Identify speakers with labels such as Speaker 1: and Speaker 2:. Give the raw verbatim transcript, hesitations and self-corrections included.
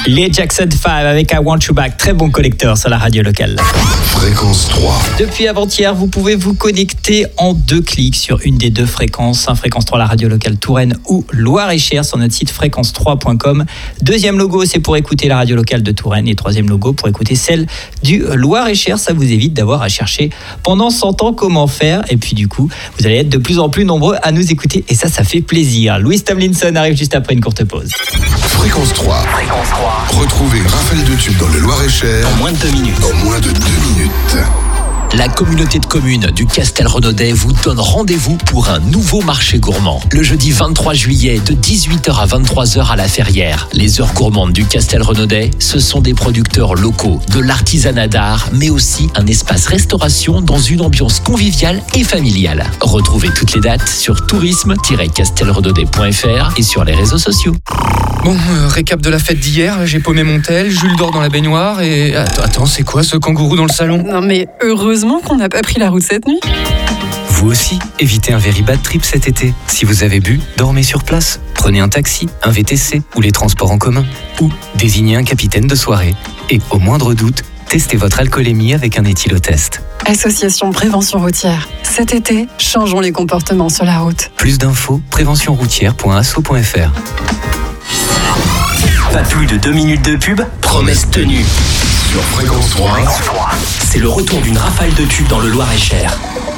Speaker 1: Les Jackson cinq avec I Want You Back, très bon collecteur sur la radio locale.
Speaker 2: Fréquence trois.
Speaker 1: Depuis avant-hier, vous pouvez vous connecter en deux clics sur une des deux fréquences, hein, Fréquence trois, la radio locale Touraine ou Loir-et-Cher sur notre site fréquence trois point com. Deuxième logo, c'est pour écouter la radio locale de Touraine et troisième logo pour écouter celle du Loir-et-Cher. Ça vous évite d'avoir à chercher pendant cent ans comment faire et puis du coup, vous allez être de plus en plus nombreux à nous écouter et ça, ça fait plaisir. Louis Tomlinson arrive juste après une courte pause.
Speaker 2: Fréquence trois.
Speaker 3: Fréquence trois.
Speaker 2: Retrouvez une rafale de tubes dans le Loir-et-Cher
Speaker 3: En moins de deux minutes.
Speaker 2: en moins de deux minutes.
Speaker 4: La communauté de communes du Castel-Renaudet vous donne rendez-vous pour un nouveau marché gourmand. Le jeudi vingt-trois juillet de dix-huit heures à vingt-trois heures à la Ferrière. Les heures gourmandes du Castel-Renaudet, ce sont des producteurs locaux, de l'artisanat d'art, mais aussi un espace restauration dans une ambiance conviviale et familiale. Retrouvez toutes les dates sur tourisme tiret castelrenaudet point f r et sur les réseaux sociaux.
Speaker 5: Bon, euh, récap de la fête d'hier, j'ai paumé mon tel, Jules dort dans la baignoire et... Attends, attends, c'est quoi ce kangourou dans le salon ?
Speaker 6: Non mais heureusement qu'on n'a pas pris la route cette nuit.
Speaker 7: Vous aussi, évitez un very bad trip cet été. Si vous avez bu, dormez sur place. Prenez un taxi, un V T C ou les transports en commun. Ou désignez un capitaine de soirée. Et au moindre doute, testez votre alcoolémie avec un éthylotest.
Speaker 6: Association Prévention Routière. Cet été, changeons les comportements sur la route.
Speaker 7: Plus d'infos, prévention routière point asso point f r.
Speaker 3: Pas plus de deux minutes de pub, promesse tenue.
Speaker 2: Sur Fréquence trois.
Speaker 3: C'est le retour d'une rafale de tubes dans le Loir-et-Cher.